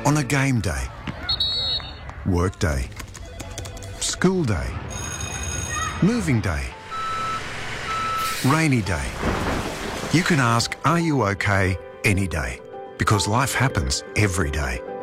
On a game day, work day, school day, moving day, rainy day. You can ask, are you okay, any day? Because life happens every day.